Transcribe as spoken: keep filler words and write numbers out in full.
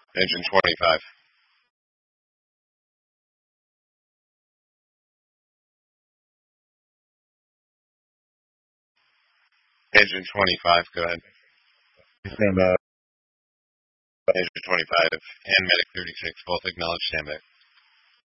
Engine twenty-five. Engine twenty-five, go ahead. Stand by. Engine twenty-five and Medic thirty-six, both acknowledge standby.